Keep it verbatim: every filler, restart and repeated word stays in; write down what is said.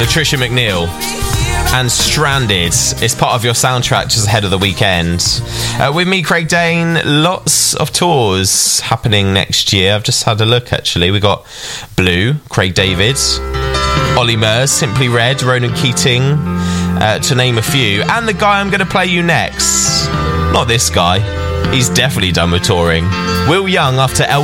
Latricia McNeil and Stranded. It's part of your soundtrack just ahead of the weekend. Uh, with me, Craig Dane, lots of tours happening next year. I've just had a look, actually. We got Blue, Craig David, Ollie Murs, Simply Red, Ronan Keating, uh, to name a few. And the guy I'm going to play you next. Not this guy. He's definitely done with touring. Will Young after El